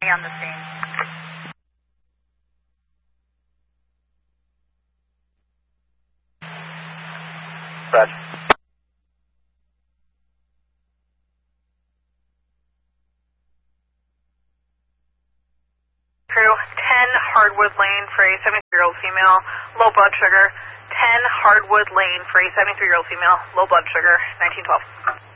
on the scene. Roger. Crew, 10 Hardwood Lane for a 73-year-old female, low blood sugar. 10 Hardwood Lane for a 73-year-old female, low blood sugar, 1912.